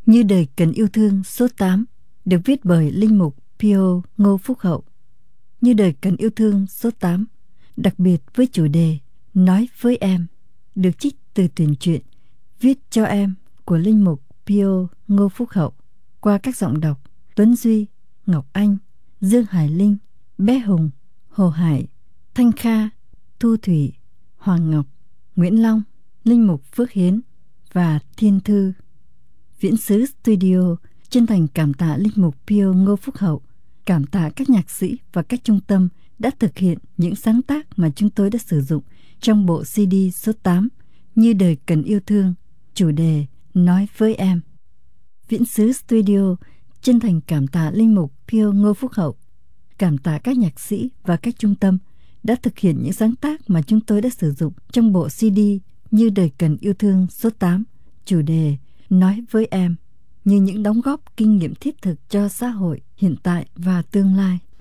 Như đời cần yêu thương số 8 được viết bởi Linh mục Pio Ngô Phúc Hậu. Như đời cần yêu thương số 8 đặc biệt với chủ đề Nói với em được trích từ tuyển truyện Viết cho em của Linh mục Pio Ngô Phúc Hậu qua các giọng đọc Tuấn Duy, Ngọc Anh, Dương Hải Linh, Bé Hùng, Hồ Hải, Thanh Kha, Thu Thủy, Hoàng Ngọc, Nguyễn Long, Linh mục Phước Hiến và Thiên Thư. Viễn xứ Studio chân thành cảm tạ Linh mục Pio Ngô Phúc Hậu, cảm tạ các nhạc sĩ và các trung tâm đã thực hiện những sáng tác mà chúng tôi đã sử dụng trong bộ CD số 8 Như đời cần yêu thương, chủ đề Nói với em. Viễn xứ Studio chân thành cảm tạ Linh mục Pio Ngô Phúc Hậu, cảm tạ các nhạc sĩ và các trung tâm đã thực hiện những sáng tác mà chúng tôi đã sử dụng trong bộ CD Như đời cần yêu thương số 8, chủ đề Nói với em, như những đóng góp kinh nghiệm thiết thực cho xã hội hiện tại và tương lai.